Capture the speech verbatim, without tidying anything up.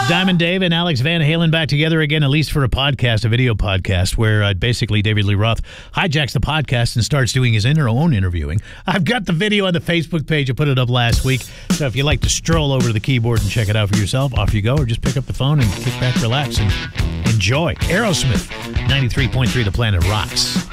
Diamond Dave and Alex Van Halen back together again, at least for a podcast, a video podcast, where uh, basically David Lee Roth hijacks the podcast and starts doing his inter- own interviewing. I've got the video on the Facebook page. I put it up last week. So if you'd like to stroll over to the keyboard and check it out for yourself, off you go, or just pick up the phone and kick back, relax, and enjoy. Aerosmith, ninety-three point three The Planet Rocks.